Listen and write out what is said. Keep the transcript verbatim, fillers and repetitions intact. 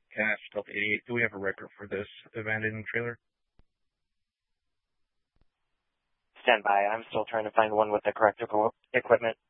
Cash Delta eighty-eight. Do we have a record for this abandoned trailer? Stand by. I'm still trying to find one with the correct equ- equipment.